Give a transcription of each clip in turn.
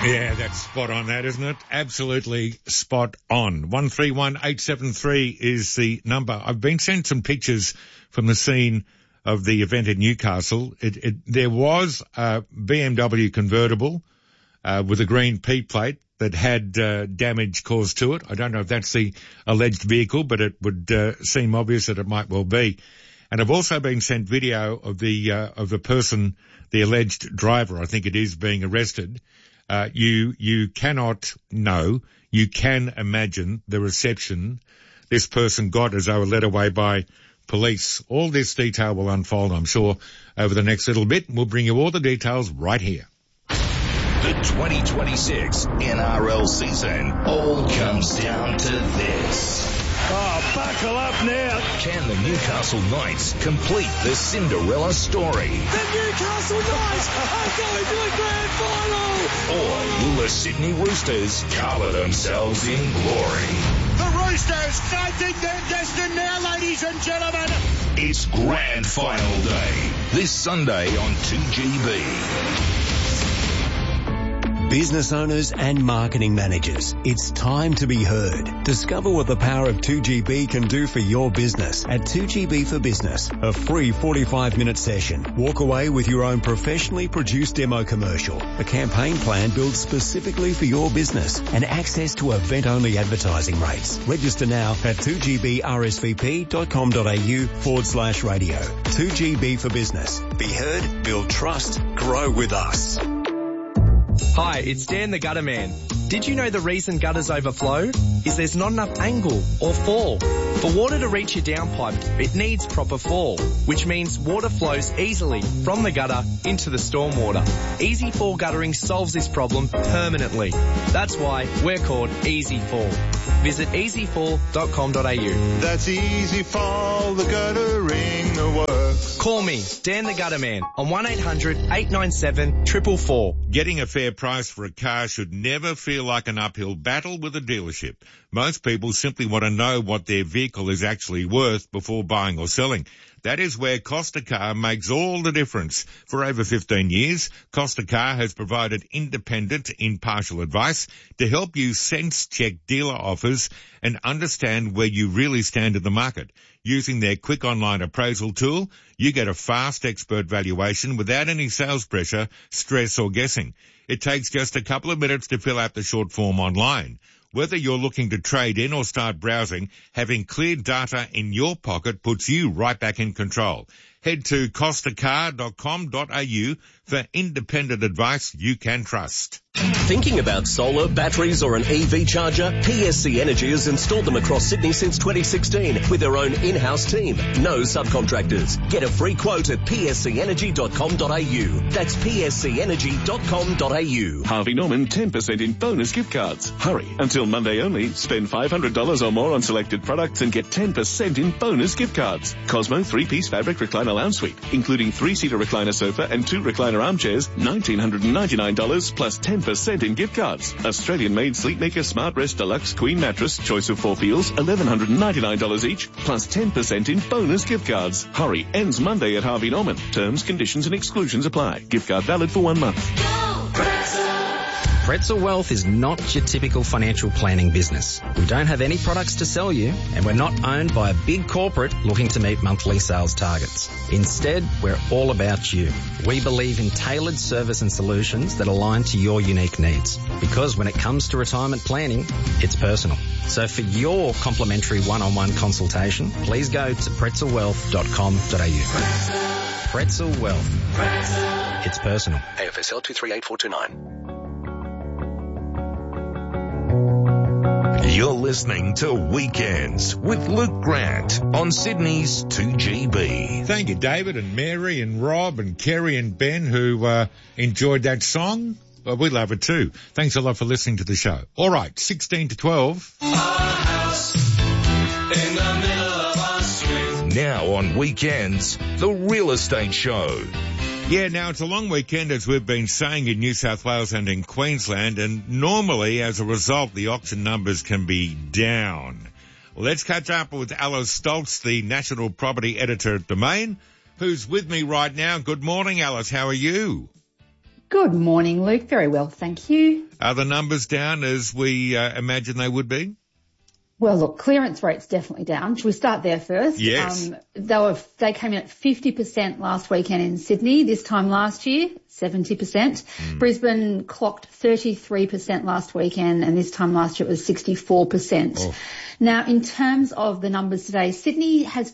Yeah, that's spot on that, isn't it? Absolutely spot on. 131873 is the number. I've been sent some pictures from the scene of the event in Newcastle. There was a BMW convertible with a green P plate that had damage caused to it. I don't know if that's the alleged vehicle, but it would seem obvious that it might well be. And I've also been sent video of the person, the alleged driver, I think it is, being arrested. You cannot know, you can imagine the reception this person got as they were led away by police. All this detail will unfold, I'm sure, over the next little bit. We'll bring you all the details right here. The 2026 NRL season all comes down to this. Oh, buckle up now. Can the Newcastle Knights complete the Cinderella story? The Newcastle Knights are going to the grand final. Or will the Sydney Roosters cover themselves in glory? The Roosters fighting their destiny now, ladies and gentlemen. It's grand final day this Sunday on 2GB. Business owners and marketing managers, it's time to be heard. Discover what the power of 2GB can do for your business at 2GB for Business, a free 45-minute session. Walk away with your own professionally produced demo commercial, a campaign plan built specifically for your business, and access to event-only advertising rates. Register now at 2gbrsvp.com.au/radio. 2GB for Business. Be heard, build trust, grow with us. Hi, it's Dan the Gutter Man. Did you know the reason gutters overflow is there's not enough angle or fall? For water to reach your downpipe, it needs proper fall, which means water flows easily from the gutter into the stormwater. Easy Fall Guttering solves this problem permanently. That's why we're called Easy Fall. Visit easyfall.com.au. That's Easy Fall, the guttering works. Call me, Dan the Gutter Man, on 1-800-897-444. Getting a fair price for a car should never feel like an uphill battle with a dealership. Most people simply want to know what their vehicle is actually worth before buying or selling. That is where Costa Car makes all the difference. For over 15 years, Costa Car has provided independent, impartial advice to help you sense-check dealer offers and understand where you really stand in the market. Using their quick online appraisal tool, you get a fast expert valuation without any sales pressure, stress or guessing. It takes just a couple of minutes to fill out the short form online. Whether you're looking to trade in or start browsing, having clear data in your pocket puts you right back in control. Head to costacar.com.au for independent advice you can trust. Thinking about solar, batteries or an EV charger? PSC Energy has installed them across Sydney since 2016 with their own in-house team. No subcontractors. Get a free quote at pscenergy.com.au. That's pscenergy.com.au. Harvey Norman 10% in bonus gift cards. Hurry, until Monday only. Spend $500 or more on selected products and get 10% in bonus gift cards. Cosmo 3-piece fabric recliner lounge suite, including 3-seater recliner sofa and 2 recliner armchairs, $1,999 plus 10% in gift cards. Australian-made Sleepmaker Smart Rest Deluxe Queen Mattress, choice of 4 feels, $1,199 each, plus 10% in bonus gift cards. Hurry, ends Monday at Harvey Norman. Terms, conditions and exclusions apply. Gift card valid for 1 month. Pretzel Wealth is not your typical financial planning business. We don't have any products to sell you, and we're not owned by a big corporate looking to meet monthly sales targets. Instead, we're all about you. We believe in tailored service and solutions that align to your unique needs. Because when it comes to retirement planning, it's personal. So for your complimentary one-on-one consultation, please go to pretzelwealth.com.au. Pretzel Wealth. It's personal. AFSL 238429. You're listening to Weekends with Luke Grant on Sydney's 2GB. Thank you, David and Mary and Rob and Kerry and Ben who enjoyed that song. Well, we love it too. Thanks a lot for listening to the show. All right, 16 to 12. Our house in the middle of our street. Now on Weekends, the Real Estate Show. Yeah, now it's a long weekend, as we've been saying, in New South Wales and in Queensland, and normally, as a result, the auction numbers can be down. Let's catch up with Alice Stoltz, the National Property Editor at Domain, who's with me right now. Good morning, Alice. How are you? Good morning, Luke. Very well, thank you. Are the numbers down as we imagine they would be? Well, look, clearance rate's definitely down. Should we start there first? Yes. They came in at 50% last weekend in Sydney. This time last year, 70%. Brisbane clocked 33% last weekend, and this time last year it was 64%. Oh. Now, in terms of the numbers today, Sydney has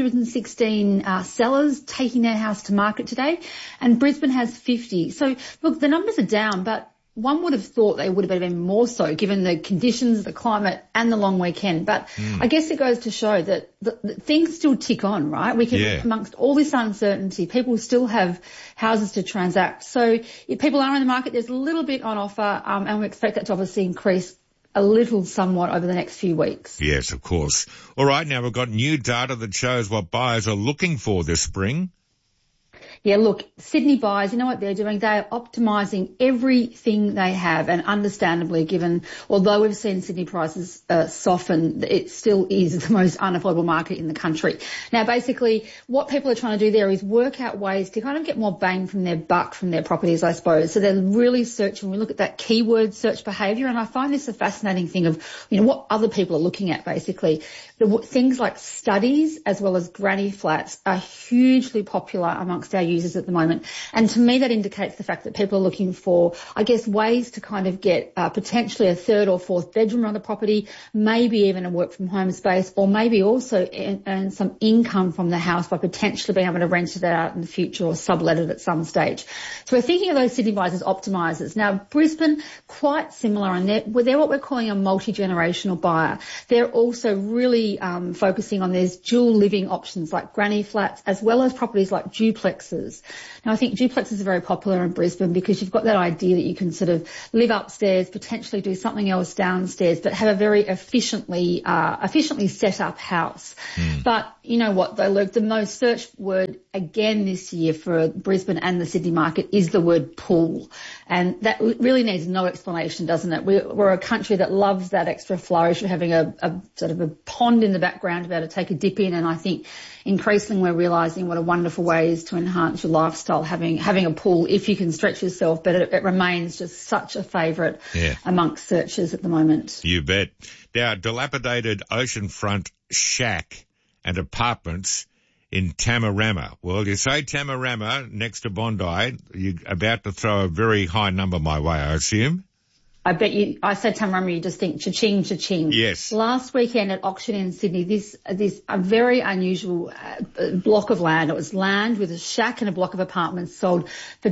216 sellers taking their house to market today, and Brisbane has 50. So, look, the numbers are down, but one would have thought they would have been more so given the conditions, the climate and the long weekend. But I guess it goes to show that things still tick on, right? We can, amongst all this uncertainty, people still have houses to transact. So if people are in the market, there's a little bit on offer, and we expect that to obviously increase a little somewhat over the next few weeks. Yes, of course. All right, now we've got new data that shows what buyers are looking for this spring. Yeah, look, Sydney buyers, you know what they're doing? They are optimising everything they have, and understandably given, although we've seen Sydney prices soften, it still is the most unaffordable market in the country. Now, basically, what people are trying to do there is work out ways to kind of get more bang from their buck from their properties, I suppose. So they're really searching. We look at that keyword search behaviour, and I find this a fascinating thing of, you know, what other people are looking at, basically. Things like studies as well as granny flats are hugely popular amongst our users at the moment. And to me, that indicates the fact that people are looking for, I guess, ways to kind of get potentially a third or fourth bedroom on the property, maybe even a work from home space, or maybe also earn some income from the house by potentially being able to rent it out in the future or sublet it at some stage. So we're thinking of those Sydney buyers as optimisers. Now, Brisbane, quite similar, and they're what we're calling a multi-generational buyer. They're also really focusing on these dual living options like granny flats, as well as properties like duplexes. Now, I think duplexes are very popular in Brisbane because you've got that idea that you can sort of live upstairs, potentially do something else downstairs, but have a very efficiently set up house. But you know what, though, Luke, the most searched word again this year for Brisbane and the Sydney market is the word pool. And that really needs no explanation, doesn't it? We're a country that loves that extra flourish of having a sort of a pond in the background to be able to take a dip in. And I think increasingly we're realising what a wonderful way is to enhance your lifestyle, having a pool if you can stretch yourself. But it remains just such a favourite amongst searchers at the moment. You bet. Now, dilapidated oceanfront shack and apartments in Tamarama. Well, you say Tamarama next to Bondi, you're about to throw a very high number my way, I assume. I bet you, I said Tamarama, you just think cha-ching, cha-ching. Yes. Last weekend at auction in Sydney, this a very unusual block of land. It was land with a shack and a block of apartments sold for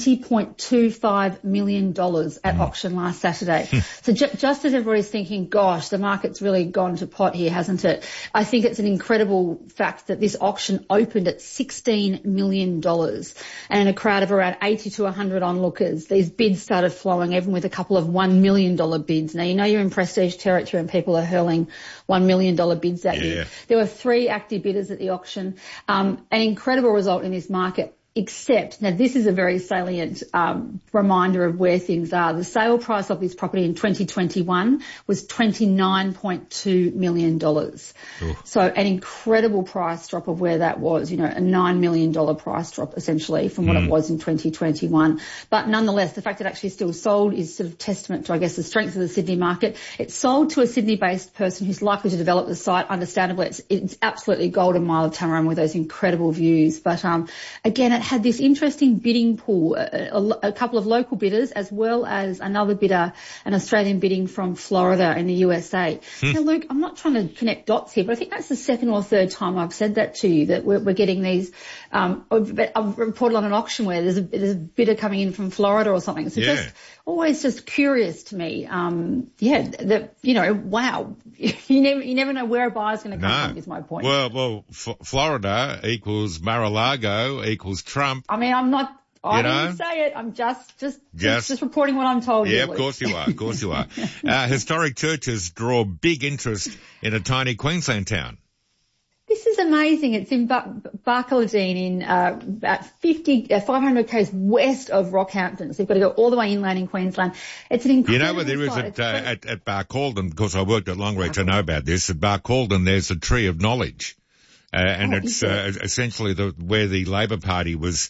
$20.25 million at auction last Saturday. So just as everybody's thinking, gosh, the market's really gone to pot here, hasn't it? I think it's an incredible fact that this auction opened at $16 million and in a crowd of around 80 to 100 onlookers. These bids started flowing, even with a couple of $1 million bids. Now, you know you're in prestige territory and people are hurling $1 million bids at you. There were 3 active bidders at the auction. An incredible result in this market. Except, now this is a very salient reminder of where things are. The sale price of this property in 2021 was $29.2 million. Ooh. So an incredible price drop of where that was, you know, a $9 million price drop essentially from what it was in 2021. But nonetheless, the fact that it actually still sold is sort of testament to, I guess, the strength of the Sydney market. It's sold to a Sydney-based person who's likely to develop the site. Understandably, it's absolutely golden mile of Tamarama with those incredible views. But again, it had this interesting bidding pool, a couple of local bidders as well as another bidder, an Australian bidding from Florida in the USA. Now, Luke, I'm not trying to connect dots here, but I think that's the second or third time I've said that to you, that we're getting these. I've reported on an auction where there's a bidder coming in from Florida or something. So always just curious to me. That, you know, wow, you never know where a buyer's going to come from, is my point. Well, Florida equals Mar-a-Lago equals Trump. I mean, I didn't say it. I'm just reporting what I'm told. Yeah, of course you are. Of course you are. Historic churches draw big interest in a tiny Queensland town. This is amazing. It's in Barcaldine in about 500 k's west of Rockhampton. So you've got to go all the way inland in Queensland. It's an incredible You know where there is at Barcaldine, because I worked at Longreach, I know about this. At Barcaldine, there's a tree of knowledge. And it's essentially where the Labor Party was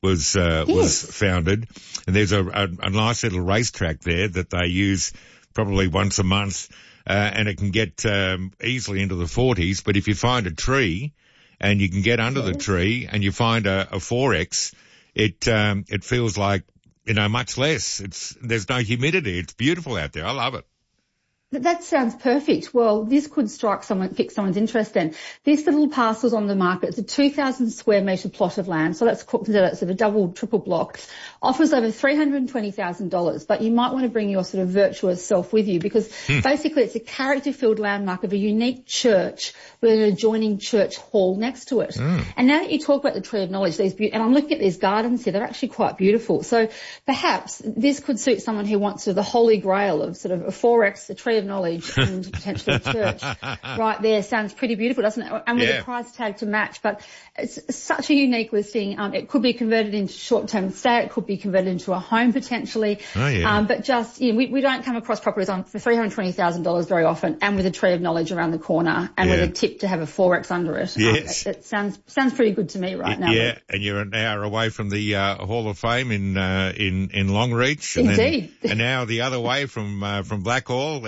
was founded, and there's a nice little racetrack there that they use probably once a month, and it can get easily into the 40s. But if you find a tree and you can get under the tree and you find a 4X, it feels like, much less. There's no humidity. It's beautiful out there. I love it. That sounds perfect. Well, this could pique someone's interest in. This little parcel's on the market. It's a 2,000 square metre plot of land, so that's considered sort of a double, triple block. Offers over $320,000, but you might want to bring your sort of virtuous self with you because basically it's a character-filled landmark of a unique church with an adjoining church hall next to it. And now that you talk about the Tree of Knowledge, and I'm looking at these gardens here, they're actually quite beautiful. So perhaps this could suit someone who wants sort of the holy grail of sort of a 4X, a Tree of Knowledge and potentially a church right there. Sounds pretty beautiful, doesn't it? And with a price tag to match, but it's such a unique listing. It could be converted into short-term stay. It could be converted into a home potentially. But just, we don't come across properties for $320,000 very often, and with a Tree of Knowledge around the corner and with a tip to have a 4X under it. Yes. It sounds pretty good to me right now. Yeah, and you're an hour away from the Hall of Fame in Longreach. Indeed. And now the other way from Blackhall.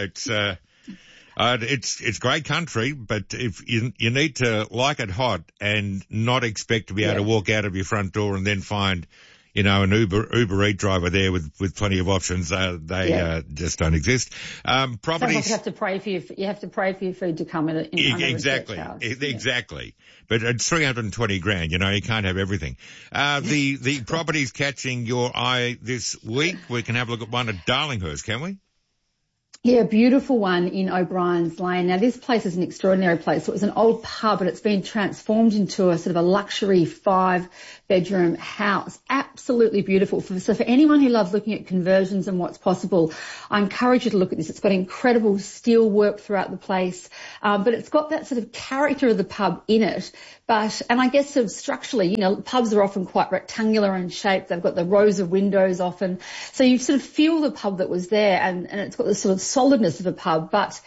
It's great country, but if you need to like it hot and not expect to be able to walk out of your front door and then find, an Uber Eats driver there with plenty of options, they just don't exist. Properties. Like you have to pray for your food to come in. Exactly. Exactly. But it's $320,000, you can't have everything. The properties catching your eye this week, we can have a look at one at Darlinghurst, can we? Yeah, beautiful one in O'Brien's Lane. Now, this place is an extraordinary place. So it was an old pub, but it's been transformed into a sort of a luxury 5-bedroom house. Absolutely beautiful. So for anyone who loves looking at conversions and what's possible, I encourage you to look at this. It's got incredible steel work throughout the place, but it's got that sort of character of the pub in it. And I guess sort of structurally, pubs are often quite rectangular in shape. They've got the rows of windows often. So you sort of feel the pub that was there, and it's got this sort of solidness of a pub, but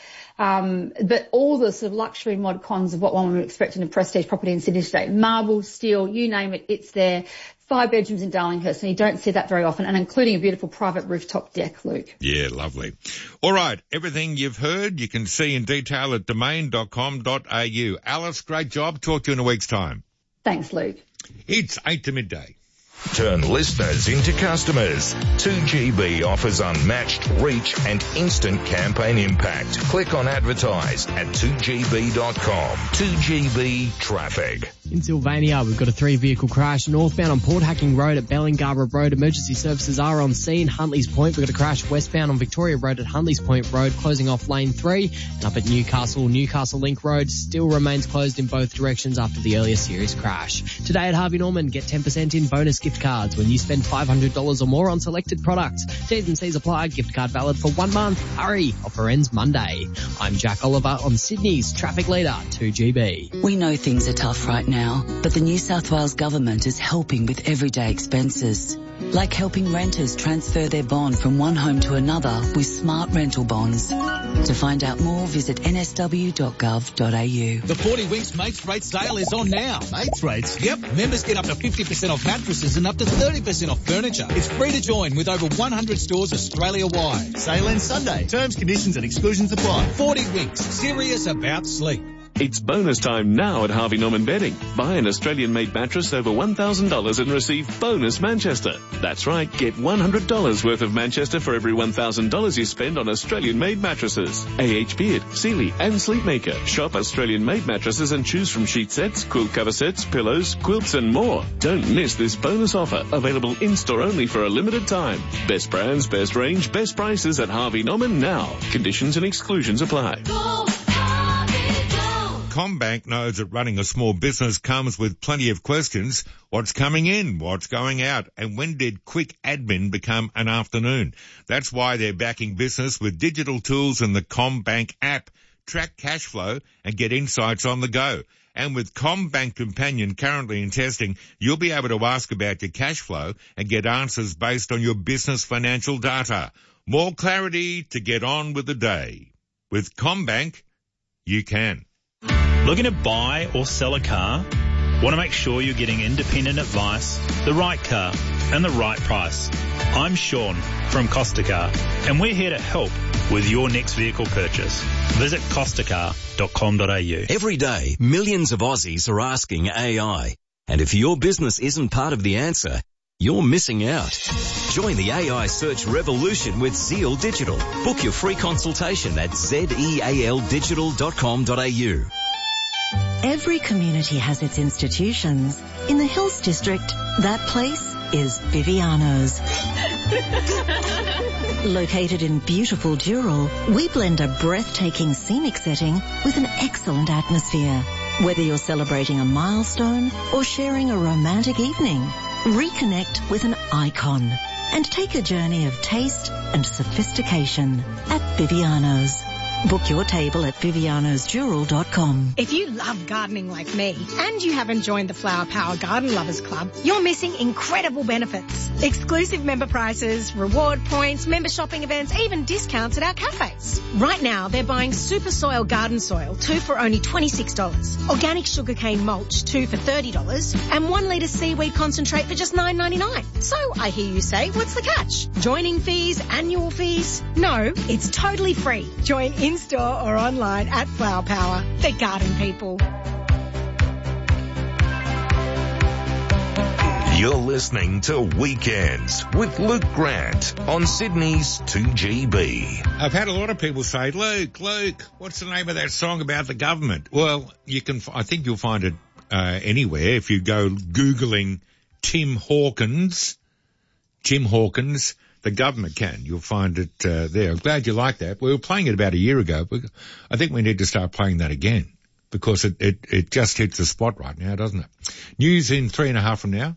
all the sort of luxury mod cons of what one would expect in a prestige property in Sydney today. Marble, steel, you name it, it's there. 5 bedrooms in Darlinghurst, and you don't see that very often, and including a beautiful private rooftop deck, Luke. Yeah, lovely. All right, everything you've heard you can see in detail at domain.com.au. Alice, great job. Talk to you in a week's time. Thanks, Luke. It's 8 to midday. Turn listeners into customers. 2GB offers unmatched reach and instant campaign impact. Click on advertise at 2gb.com. 2GB traffic. In Sylvania, we've got a 3-vehicle crash northbound on Port Hacking Road at Bellinghara Road. Emergency services are on scene. Huntleys Point, we've got a crash westbound on Victoria Road at Huntleys Point Road, closing off lane 3. And up at Newcastle Link Road still remains closed in both directions after the earlier series crash. Today at Harvey Norman, get 10% in bonus gift cards when you spend $500 or more on selected products. T's and C's apply. Gift card valid for 1 month. Hurry. Offer ends Monday. I'm Jack Oliver on Sydney's traffic leader, 2GB. We know things are tough right now, but the New South Wales government is helping with everyday expenses, like helping renters transfer their bond from one home to another with smart rental bonds. To find out more, visit nsw.gov.au. The 40 Winks Mates Rate sale is on now. Mates Rates? Yep. Members get up to 50% off mattresses and up to 30% off furniture. It's free to join with over 100 stores Australia-wide. Sale ends Sunday. Terms, conditions and exclusions apply. 40 Winks. Serious about sleep. It's bonus time now at Harvey Norman Bedding. Buy an Australian-made mattress over $1,000 and receive bonus Manchester. That's right, get $100 worth of Manchester for every $1,000 you spend on Australian-made mattresses. A.H. Beard, Sealy and Sleepmaker. Shop Australian-made mattresses and choose from sheet sets, quilt cover sets, pillows, quilts and more. Don't miss this bonus offer, available in-store only for a limited time. Best brands, best range, best prices at Harvey Norman now. Conditions and exclusions apply. CommBank knows that running a small business comes with plenty of questions. What's coming in? What's going out? And when did quick admin become an afternoon? That's why they're backing business with digital tools in the CommBank app. Track cash flow and get insights on the go. And with CommBank Companion currently in testing, you'll be able to ask about your cash flow and get answers based on your business financial data. More clarity to get on with the day. With CommBank, you can. Looking to buy or sell a car? Want to make sure you're getting independent advice, the right car, and the right price? I'm Sean from Costa Car, and we're here to help with your next vehicle purchase. Visit costacar.com.au. Every day, millions of Aussies are asking AI. And if your business isn't part of the answer, you're missing out. Join the AI search revolution with Zeal Digital. Book your free consultation at zealdigital.com.au. Every community has its institutions. In the Hills District, that place is Viviano's. Located in beautiful Dural, we blend a breathtaking scenic setting with an excellent atmosphere. Whether you're celebrating a milestone or sharing a romantic evening, reconnect with an icon and take a journey of taste and sophistication at Viviano's. Book your table at vivianosdural.com. If you love gardening like me and you haven't joined the Flower Power Garden Lovers Club, you're missing incredible benefits. Exclusive member prices, reward points, member shopping events, even discounts at our cafes. Right now, they're buying Super Soil Garden Soil, 2 for only $26. Organic sugarcane mulch, 2 for $30. And 1 litre seaweed concentrate for just $9.99. So I hear you say, what's the catch? Joining fees, annual fees? No, it's totally free. Join in-store or online at Flower Power, the garden people. You're listening to Weekends with Luke Grant on Sydney's 2GB. I've had a lot of people say, Luke, what's the name of that song about the government? Well, I think you'll find it anywhere if you go Googling Tim Hawkins, the government can. You'll find it there. I'm glad you like that. We were playing it about a year ago, but I think we need to start playing that again because it just hits the spot right now, doesn't it? News in 3.5 from now.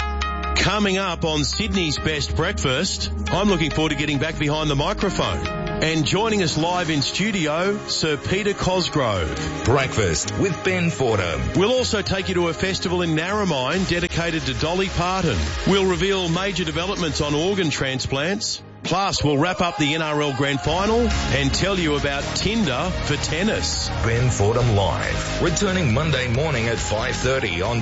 Coming up on Sydney's Best Breakfast, I'm looking forward to getting back behind the microphone. And joining us live in studio, Sir Peter Cosgrove. Breakfast with Ben Fordham. We'll also take you to a festival in Narromine dedicated to Dolly Parton. We'll reveal major developments on organ transplants. Plus, we'll wrap up the NRL Grand Final and tell you about Tinder for tennis. Ben Fordham Live, returning Monday morning at 5:30 on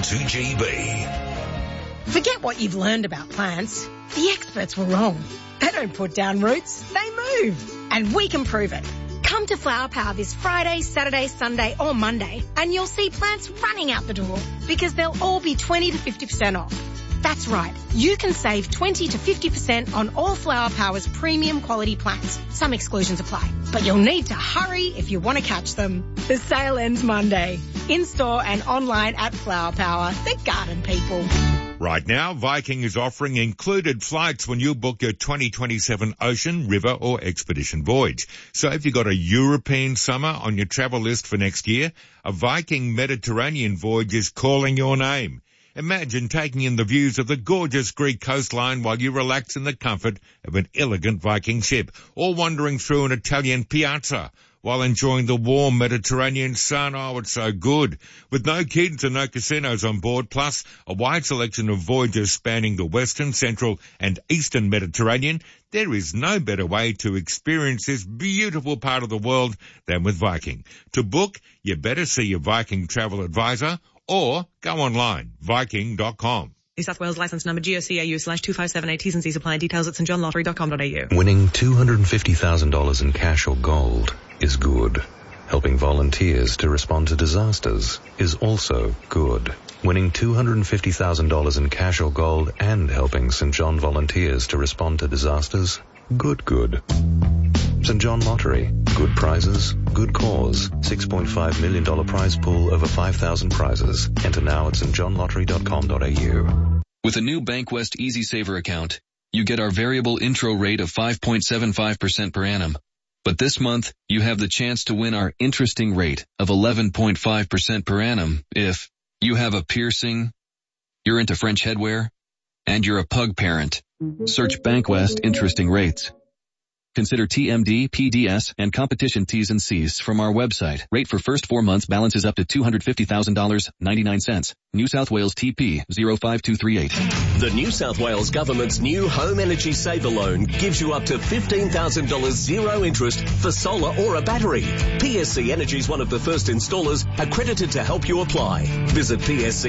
2GB. Forget what you've learned about plants. The experts were wrong. They don't put down roots, they move. And we can prove it. Come to Flower Power this Friday, Saturday, Sunday or Monday and you'll see plants running out the door because they'll all be 20 to 50% off. That's right. You can save 20 to 50% on all Flower Power's premium quality plants. Some exclusions apply, but you'll need to hurry if you want to catch them. The sale ends Monday. In-store and online at Flower Power, the garden people. Right now, Viking is offering included flights when you book your 2027 ocean, river or expedition voyage. So if you've got a European summer on your travel list for next year, a Viking Mediterranean voyage is calling your name. Imagine taking in the views of the gorgeous Greek coastline while you relax in the comfort of an elegant Viking ship, or wandering through an Italian piazza while enjoying the warm Mediterranean sun. Oh, it's so good. With no kids and no casinos on board, plus a wide selection of voyages spanning the western, central and eastern Mediterranean, there is no better way to experience this beautiful part of the world than with Viking. To book, you better see your Viking travel advisor or go online, viking.com. New South Wales licence number GOCAU/257A. T's and C's apply. Details at stjohnlottery.com.au. Winning $250,000 in cash or gold is good. Helping volunteers to respond to disasters is also good. Winning $250,000 in cash or gold and helping St John volunteers to respond to disasters, good. St John Lottery. Good prizes, good cause. $6.5 million prize pool, over 5,000 prizes. Enter now at stjohnlottery.com.au. With a new Bankwest Easy Saver account, you get our variable intro rate of 5.75% per annum. But this month, you have the chance to win our interesting rate of 11.5% per annum if you have a piercing, you're into French headwear, and you're a pug parent. Search Bankwest Interesting Rates. Consider TMD, PDS, and competition T's and C's from our website. Rate for first 4 months balances up to $250,000, 99 cents. New South Wales TP 05238. The New South Wales Government's new Home Energy Saver Loan gives you up to $15,000 zero interest for solar or a battery. PSC Energy is one of the first installers accredited to help you apply. Visit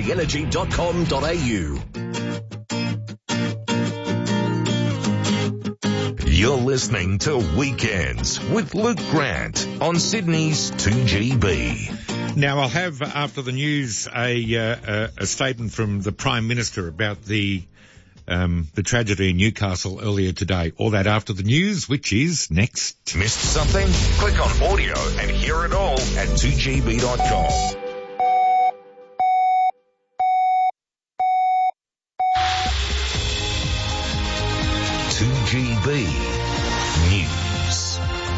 pscenergy.com.au. You're listening to Weekends with Luke Grant on Sydney's 2GB. Now, I'll have, after the news, a statement from the Prime Minister about the tragedy in Newcastle earlier today. All that after the news, which is next. Missed something? Click on audio and hear it all at 2gb.com. News.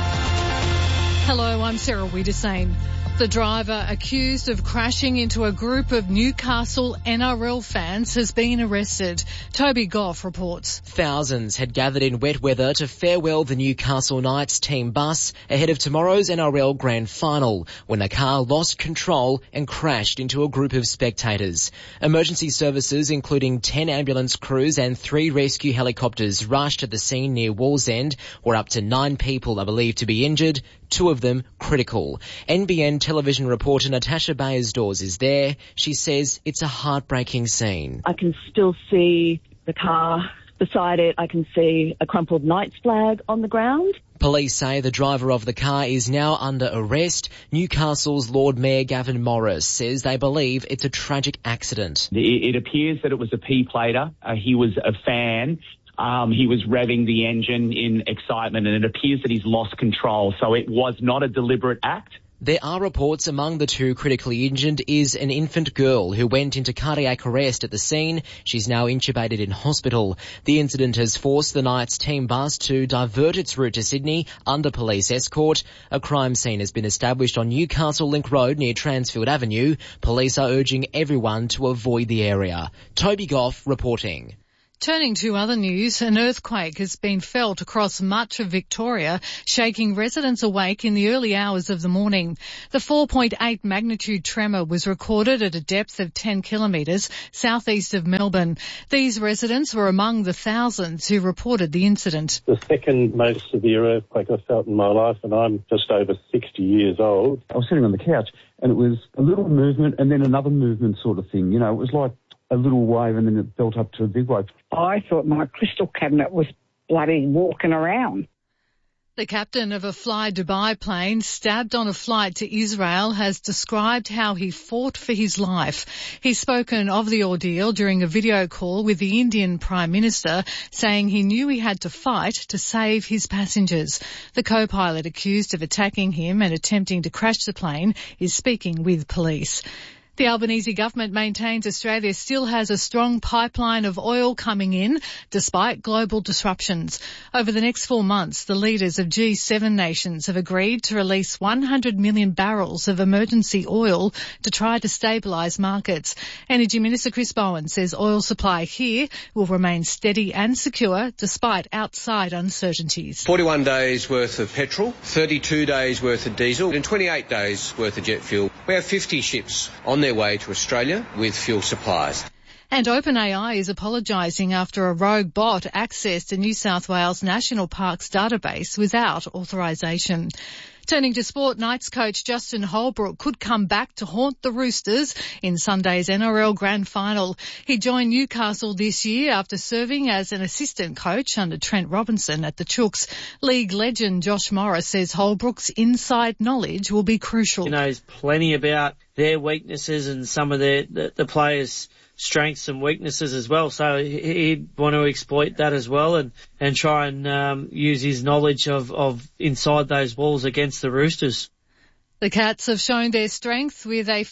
Hello, I'm Sarah Wiedersame. The driver accused of crashing into a group of Newcastle NRL fans has been arrested. Toby Goff reports. Thousands had gathered in wet weather to farewell the Newcastle Knights team bus ahead of tomorrow's NRL Grand Final when a car lost control and crashed into a group of spectators. Emergency services, including 10 ambulance crews and 3 rescue helicopters, rushed to the scene near Wallsend, where up to 9 people are believed to be injured, 2 of them critical. NBN television reporter Natasha Bayersdorf is there. She says it's a heartbreaking scene. I can still see the car beside it. I can see a crumpled Knights flag on the ground. Police say the driver of the car is now under arrest. Newcastle's Lord Mayor Gavin Morris says they believe it's a tragic accident. It appears that it was a P-plater. He was a fan. He was revving the engine in excitement, and it appears that he's lost control. So it was not a deliberate act. There are reports among the 2 critically injured is an infant girl who went into cardiac arrest at the scene. She's now intubated in hospital. The incident has forced the Knights team bus to divert its route to Sydney under police escort. A crime scene has been established on Newcastle Link Road near Transfield Avenue. Police are urging everyone to avoid the area. Toby Goff reporting. Turning to other news, an earthquake has been felt across much of Victoria, shaking residents awake in the early hours of the morning. The 4.8 magnitude tremor was recorded at a depth of 10 kilometres southeast of Melbourne. These residents were among the thousands who reported the incident. The second most severe earthquake I've felt in my life, and I'm just over 60 years old. I was sitting on the couch and it was a little movement and then another movement sort of thing. You know, it was like a little wave and then it built up to a big wave. I thought my crystal cabinet was bloody walking around. The captain of a Fly Dubai plane stabbed on a flight to Israel has described how he fought for his life. He's spoken of the ordeal during a video call with the Indian Prime Minister, saying he knew he had to fight to save his passengers. The co-pilot accused of attacking him and attempting to crash the plane is speaking with police. The Albanese government maintains Australia still has a strong pipeline of oil coming in, despite global disruptions. Over the next 4 months, the leaders of G7 nations have agreed to release 100 million barrels of emergency oil to try to stabilise markets. Energy Minister Chris Bowen says oil supply here will remain steady and secure despite outside uncertainties. 41 days worth of petrol, 32 days worth of diesel and 28 days worth of jet fuel. We have 50 ships on their way to Australia with fuel supplies. And OpenAI is apologising after a rogue bot accessed a New South Wales National Parks database without authorisation. Turning to sport, Knights coach Justin Holbrook could come back to haunt the Roosters in Sunday's NRL Grand Final. He joined Newcastle this year after serving as an assistant coach under Trent Robinson at the Chooks. League legend Josh Morris says Holbrook's inside knowledge will be crucial. He knows plenty about their weaknesses and some of the players' strengths and weaknesses as well. So he'd want to exploit that as well and try and use his knowledge of inside those walls against the Roosters. The Cats have shown their strength with a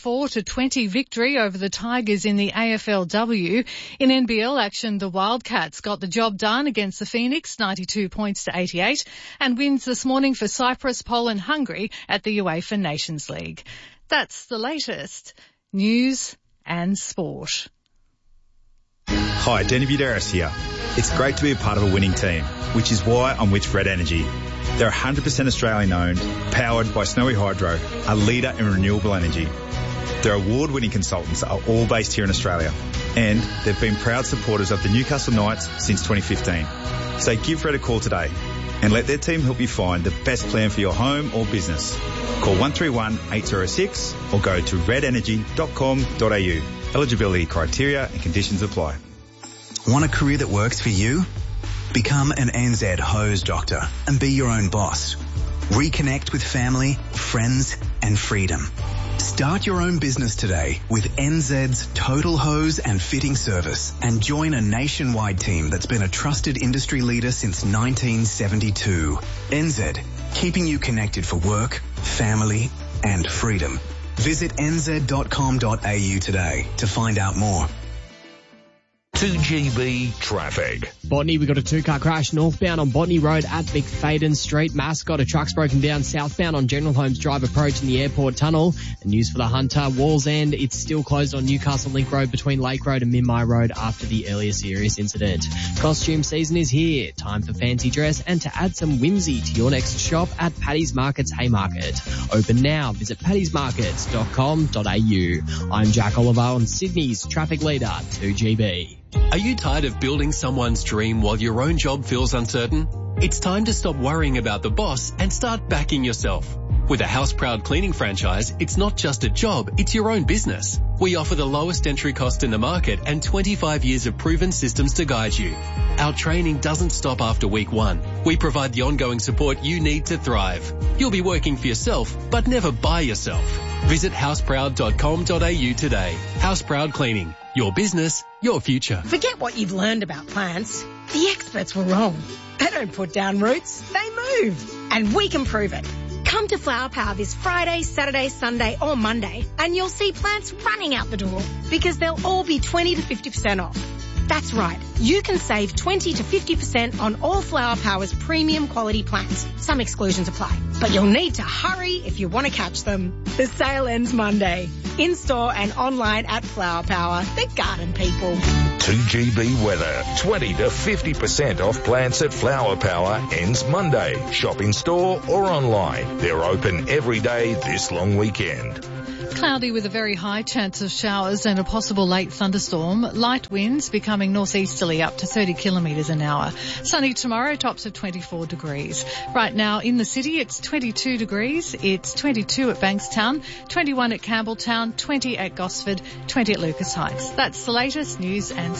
54-20 victory over the Tigers in the AFLW. In NBL action, the Wildcats got the job done against the Phoenix, 92 points to 88, and wins this morning for Cyprus, Poland, Hungary at the UEFA Nations League. That's the latest news and sport. Hi, Danny Buderis here. It's great to be a part of a winning team, which is why I'm with Red Energy. They're 100% Australian owned, powered by Snowy Hydro, a leader in renewable energy. Their award-winning consultants are all based here in Australia, and they've been proud supporters of the Newcastle Knights since 2015. So give Red a call today and let their team help you find the best plan for your home or business. Call 131 806 or go to redenergy.com.au. Eligibility criteria and conditions apply. Want a career that works for you? Become an NZ hose doctor and be your own boss. Reconnect with family, friends and freedom. Start your own business today with NZ's Total Hose and Fitting Service and join a nationwide team that's been a trusted industry leader since 1972. NZ, keeping you connected for work, family and freedom. Visit nz.com.au today to find out more. 2GB traffic. Botany, we got a two-car crash northbound on Botany Road at McFadden Street. Mascot, a truck's broken down southbound on General Holmes Drive approaching the airport tunnel. And news for the Hunter, Walls End, it's still closed on Newcastle Link Road between Lake Road and Minmi Road after the earlier serious incident. Costume season is here. Time for fancy dress and to add some whimsy to your next shop at Paddy's Markets Haymarket. Open now. Visit paddysmarkets.com.au. I'm Jack Oliver on Sydney's traffic leader, 2GB. Are you tired of building someone's dream while your own job feels uncertain? It's time to stop worrying about the boss and start backing yourself. With a Houseproud cleaning franchise, it's not just a job, it's your own business. We offer the lowest entry cost in the market and 25 years of proven systems to guide you. Our training doesn't stop after week 1. We provide the ongoing support you need to thrive. You'll be working for yourself, but never by yourself. Visit houseproud.com.au today. Houseproud Cleaning. Your business, your future. Forget what you've learned about plants. The experts were wrong. They don't put down roots, they move. And we can prove it. Come to Flower Power this Friday, Saturday, Sunday or Monday and you'll see plants running out the door because they'll all be 20 to 50% off. That's right. You can save 20 to 50% on all Flower Power's premium quality plants. Some exclusions apply, but you'll need to hurry if you want to catch them. The sale ends Monday. In-store and online at Flower Power. The garden people. 2GB weather. 20 to 50% off plants at Flower Power ends Monday. Shop in store or online. They're open every day this long weekend. Cloudy with a very high chance of showers and a possible late thunderstorm. Light winds becoming northeasterly up to 30 kilometres an hour. Sunny tomorrow, tops of 24 degrees. Right now in the city, it's 22 degrees. It's 22 at Bankstown, 21 at Campbelltown, 20 at Gosford, 20 at Lucas Heights. That's the latest news and